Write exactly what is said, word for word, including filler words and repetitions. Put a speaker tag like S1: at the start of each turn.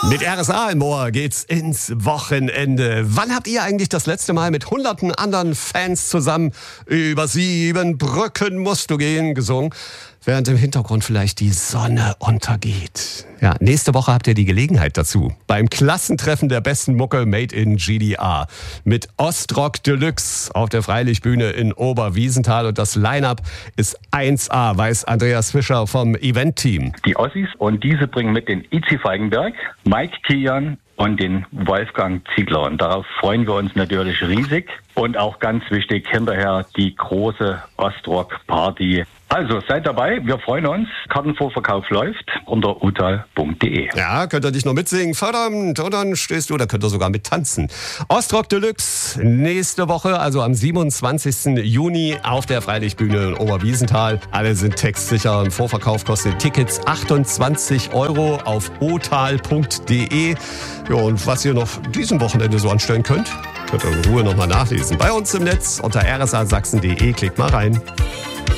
S1: Mit R S A im Ohr geht's ins Wochenende. Wann habt ihr eigentlich das letzte Mal mit hunderten anderen Fans zusammen über sieben Brücken musst du gehen gesungen, während im Hintergrund vielleicht die Sonne untergeht? Ja, nächste Woche habt ihr die Gelegenheit dazu. Beim Klassentreffen der besten Mucke Made in G D R. Mit Ostrock Deluxe auf der Freilichtbühne in Oberwiesenthal. Und das Line-Up ist eins A, weiß Andreas Fischer vom Event-Team.
S2: Die Ossis, und diese bringen mit den Itzi Feigenberg, Mike Kian und den Wolfgang Ziegler. Und darauf freuen wir uns natürlich riesig. Und auch ganz wichtig, hinterher die große Ostrock-Party. Also seid dabei, wir freuen uns. Kartenvorverkauf läuft unter utal punkt de.
S1: Ja, könnt ihr nicht nur mitsingen, verdammt, und dann stehst du, da könnt ihr sogar mit tanzen. Ostrock Deluxe nächste Woche, also am siebenundzwanzigsten Juni auf der Freilichtbühne in Oberwiesenthal. Alle sind textsicher. Im Vorverkauf kosten Tickets achtundzwanzig Euro auf utal punkt de. Ja, und was ihr noch diesen Wochenende so anstellen könnt, könnt ihr in Ruhe nochmal nachlesen. Bei uns im Netz unter r s a sachsen punkt de. Klickt mal rein.